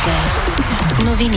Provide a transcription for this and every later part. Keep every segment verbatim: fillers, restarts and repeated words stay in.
Новини.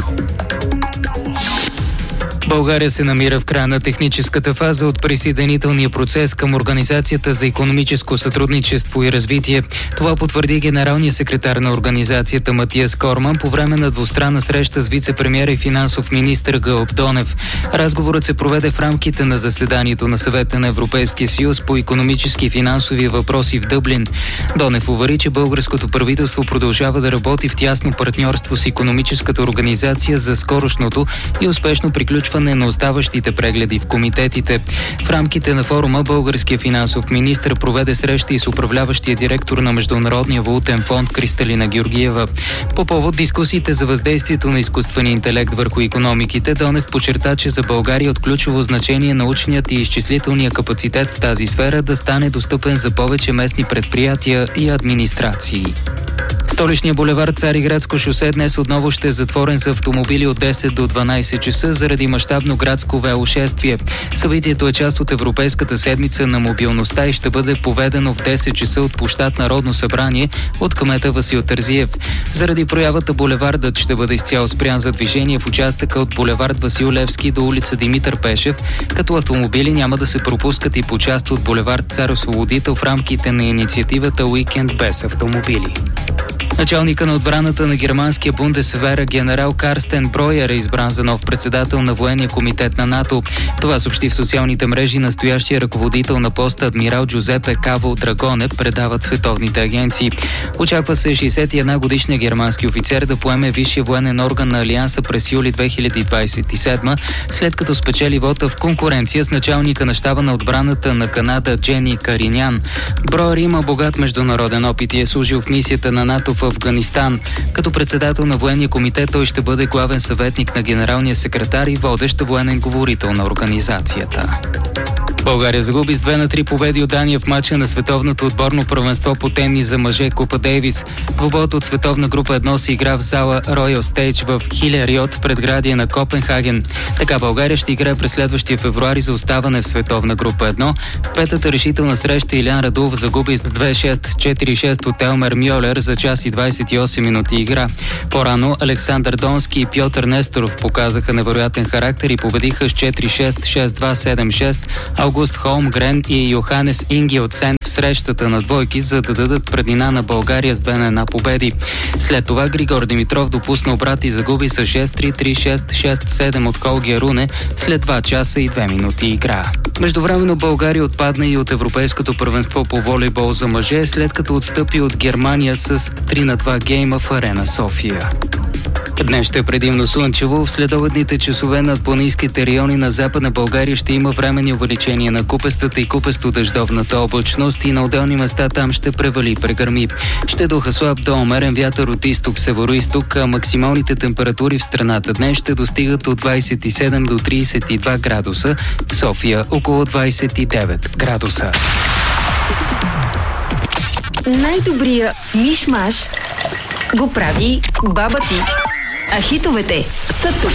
България се намира в края на техническата фаза от присъединителния процес към Организацията за икономическо сътрудничество и развитие. Това потвърди генералният секретар на организацията Матиас Корман по време на двустранна среща с вице-премиера и финансов министър Гълъб Донев. Разговорът се проведе в рамките на заседанието на Съвета на Европейския съюз по икономически и финансови въпроси в Дъблин. Донев увери, че българското правителство продължава да работи в тясно партньорство с икономическата организация за скорошното и успешно приключване на оставащите прегледи в комитетите. В рамките на форума българският финансов министър проведе среща и с управляващия директор на Международния валутен фонд Кристалина Георгиева. По повод дискусиите за въздействието на изкуствения интелект върху икономиките, Донев подчерта, че за България от ключово значение научният и изчислителния капацитет в тази сфера да стане достъпен за повече местни предприятия и администрации. Столичният булевард Цариградско шосе днес отново ще е затворен за автомобили от десет до дванайсет часа заради мащабно градско велошествие. Събитието е част от Европейската седмица на мобилността и ще бъде поведено в десет часа от площад Народно събрание от кмета Васил Терзиев. Заради проявата булевардът ще бъде изцяло спрян за движение в участъка от булевард Васил Левски до улица Димитър Пешев, като автомобили няма да се пропускат и по част от булевард Цар Освободител в рамките на инициативата Уикенд без автомобили. Началника на отбраната на германския Бундесвер генерал Карстен Бройер е избран за нов председател на военния комитет на НАТО. Това съобщи в социалните мрежи настоящия ръководител на поста адмирал Джузепе Каво Драгоне, предават световните агенции. Очаква се шейсет и една годишния германски офицер да поеме висшия военен орган на Алианса през юли две хиляди двайсет и седма, след като спечели вота в конкуренция с началника на щаба на отбраната на Канада Джени Каринян. Бройер има богат международен опит и е служил в мисията на НАТО в Афганистан. Като председател на военния комитет той ще бъде главен съветник на генералния секретар и водещ военен говорител на организацията. България загуби с две на три победи от Дания в матча на световното отборно първенство по тенис за мъже Купа Дейвис. Двубоят от световна група едно се игра в зала Royal Stage в Хилериот, предградие на Копенхаген. Така България ще играе през следващия февруари за оставане в световна група едно. В петата решителна среща Илян Радулов загуби с две шест четири шест от Елмер Мьолер за час и двайсет и осем минути игра. По-рано Александър Донски и Пьотър Несторов показаха невероятен характер и победиха с четири шест шест два седем шест Аугуст Холмгрен и Йоханес Ингелдсен в срещата на двойки, за да дадат преднина на България с две на една победи. След това Григор Димитров допусна обрат и загуби с шест три три шест шест седем от Холгер Руне след два часа и две минути игра. Междувременно България отпадна и от Европейското първенство по волейбол за мъже, след като отстъпи от Германия с три на два гейма в Арена София. Днес ще е предимно слънчево. В следобедните часове над планинските райони на Западна България ще има временни увеличения на купестата и купесто-дъждовната облачност и на отделни места там ще превали и прегърми. Ще духа слаб до умерен вятър от изток-североизток, а максималните температури в страната днес ще достигат от двайсет и седем до трийсет и два градуса, в София около двайсет и девет градуса. Най-добрия миш-маш го прави баба ти. А хитовете са тук.